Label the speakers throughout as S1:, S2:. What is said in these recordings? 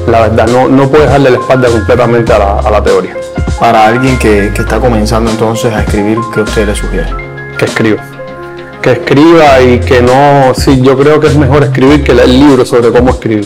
S1: la verdad. No puedes darle la espalda completamente a la teoría.
S2: Para alguien que está comenzando entonces a escribir, ¿qué usted le sugiere?
S1: Que escriba y que no... Sí, yo creo que es mejor escribir que leer libros sobre cómo escribir.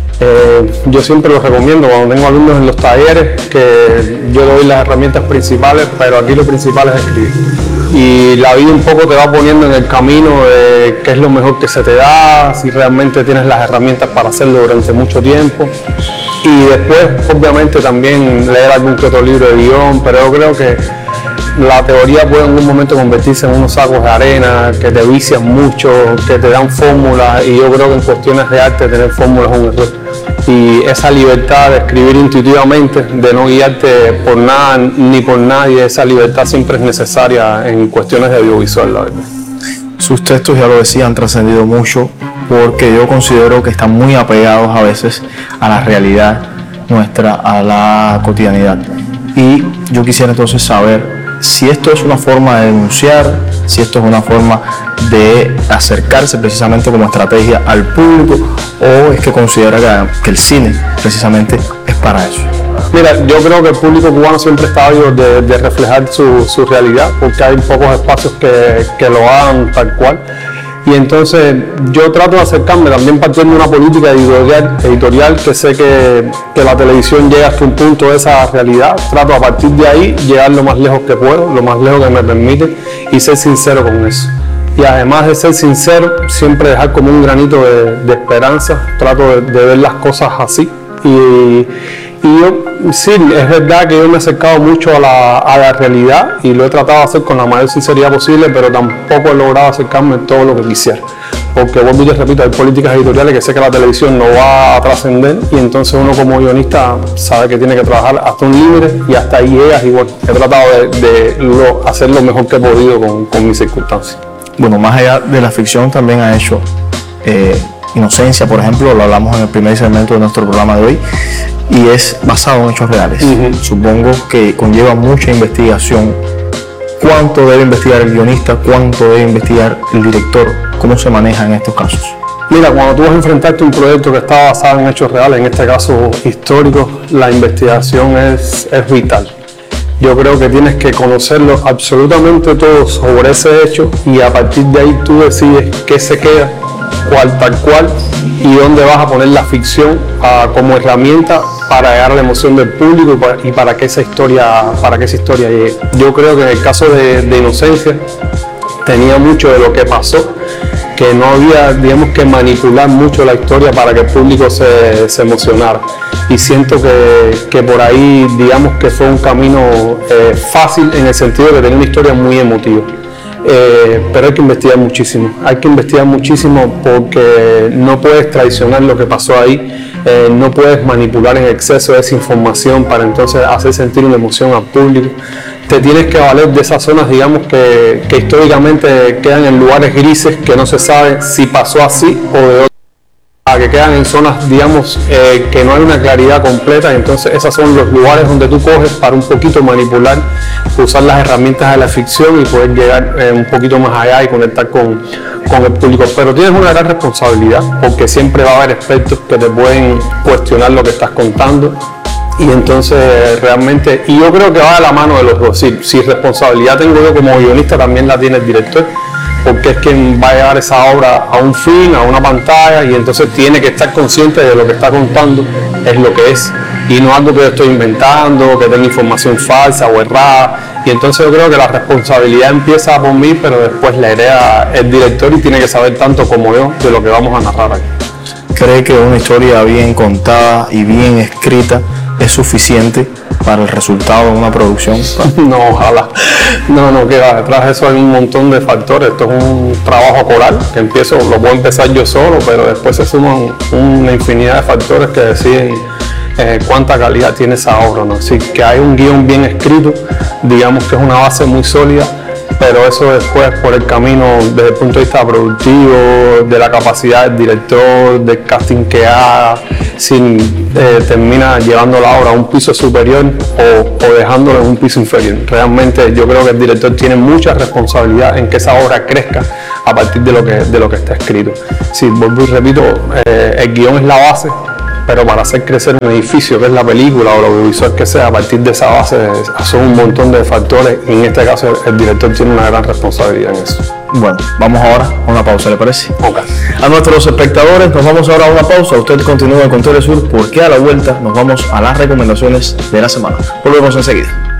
S1: Yo siempre lo recomiendo cuando tengo alumnos en los talleres, que yo doy las herramientas principales, pero aquí lo principal es escribir. Y la vida un poco te va poniendo en el camino de qué es lo mejor que se te da, si realmente tienes las herramientas para hacerlo durante mucho tiempo. Y después, obviamente, también leer algún que otro libro de guión, pero yo creo que la teoría puede en un momento convertirse en unos sacos de arena, que te vician mucho, que te dan fórmulas, y yo creo que en cuestiones de arte tener fórmulas es un error. Y esa libertad de escribir intuitivamente, de no guiarte por nada ni por nadie, esa libertad siempre es necesaria en cuestiones de audiovisual, la verdad.
S2: Sus textos, ya lo decía, han trascendido mucho porque yo considero que están muy apegados a veces a la realidad nuestra, a la cotidianidad. Y yo quisiera entonces saber si esto es una forma de denunciar, si esto es una forma de acercarse precisamente como estrategia al público, o es que considera que el cine precisamente es para eso.
S1: Mira, yo creo que el público cubano siempre está ávido de reflejar su realidad, porque hay pocos espacios que lo hagan tal cual. Y entonces yo trato de acercarme también partiendo de una política editorial que sé que la televisión llega hasta un punto de esa realidad. Trato a partir de ahí llegar lo más lejos que puedo, lo más lejos que me permite, y ser sincero con eso. Y además de ser sincero, siempre dejar como un granito de esperanza. Trato de ver las cosas así. Y yo, sí, es verdad que yo me he acercado mucho a la realidad y lo he tratado de hacer con la mayor sinceridad posible, pero tampoco he logrado acercarme en todo lo que quisiera. Porque vuelvo y te repito, hay políticas editoriales que sé que la televisión no va a trascender, y entonces uno como guionista sabe que tiene que trabajar hasta un límite y hasta ahí llegas, y bueno, he tratado de hacer lo mejor que he podido con mis circunstancias.
S2: Bueno, más allá de la ficción también ha hecho Inocencia, por ejemplo, lo hablamos en el primer segmento de nuestro programa de hoy, y es basado en hechos reales. Supongo que conlleva mucha investigación. ¿Cuánto debe investigar el guionista? ¿Cuánto debe investigar el director? ¿Cómo se maneja en estos casos?
S1: Mira, cuando tú vas a enfrentarte a un proyecto que está basado en hechos reales, en este caso históricos, la investigación es vital. Yo creo que tienes que conocerlo absolutamente todo sobre ese hecho, y a partir de ahí tú decides qué se queda, cuál tal cual, y dónde vas a poner la ficción como herramienta para llegar a la emoción del público y para que esa historia llegue. Yo creo que en el caso de Inocencia tenía mucho de lo que pasó, que no había, digamos, que manipular mucho la historia para que el público se emocionara. Y siento que por ahí, digamos, que fue un camino fácil, en el sentido de que tenía una historia muy emotiva. Pero hay que investigar muchísimo porque no puedes traicionar lo que pasó ahí, no puedes manipular en exceso esa información para entonces hacer sentir una emoción al público. Te tienes que valer de esas zonas, digamos, que históricamente quedan en lugares grises, que no se sabe si pasó así o de otra, que quedan en zonas, digamos, que no hay una claridad completa. Entonces esos son los lugares donde tú coges para un poquito manipular, usar las herramientas de la ficción y poder llegar un poquito más allá y conectar con el público. Pero tienes una gran responsabilidad, porque siempre va a haber expertos que te pueden cuestionar lo que estás contando. Y entonces realmente, y yo creo que va de la mano de los dos. Si responsabilidad tengo yo como guionista, también la tiene el director, porque es quien va a llevar esa obra a un fin, a una pantalla, y entonces tiene que estar consciente de lo que está contando es lo que es, y no algo que yo estoy inventando, que tenga información falsa o errada. Y entonces yo creo que la responsabilidad empieza por mí, pero después la hereda el director, y tiene que saber tanto como yo de lo que vamos a narrar aquí.
S2: ¿Cree que una historia bien contada y bien escrita es suficiente para el resultado de una producción?
S1: No, ojalá. No, que va. Detrás de eso hay un montón de factores. Esto es un trabajo coral que lo puedo empezar yo solo, pero después se suman una infinidad de factores que deciden cuánta calidad tiene esa obra, ¿no? Así que hay un guión bien escrito, digamos que es una base muy sólida, pero eso después, por el camino, desde el punto de vista productivo, de la capacidad del director, del casting que haga, termina llevando la obra a un piso superior o dejándolo en un piso inferior. Realmente yo creo que el director tiene mucha responsabilidad en que esa obra crezca a partir de lo que está escrito. Sí, vuelvo y repito, el guión es la base, pero para hacer crecer un edificio, que es la película o lo audiovisual que sea, a partir de esa base son un montón de factores y en este caso el director tiene una gran responsabilidad en eso.
S2: Bueno, vamos ahora a una pausa, ¿le parece?
S1: Okay.
S2: A nuestros espectadores, nos vamos ahora a una pausa. Usted continúa con Telesur porque a la vuelta nos vamos a las recomendaciones de la semana. Volvemos enseguida.